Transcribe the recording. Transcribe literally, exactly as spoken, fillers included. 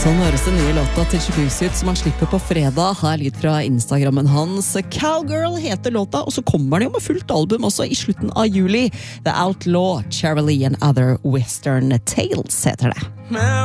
Sånn høres den nye låta til Shibuya ut som han slipper på fredag. Her lyd fra Instagrammen hans. Cowgirl heter låta, og så kommer den jo med fullt album også i slutten av juli. The Outlaw, Charlie and Other Western Tales heter det.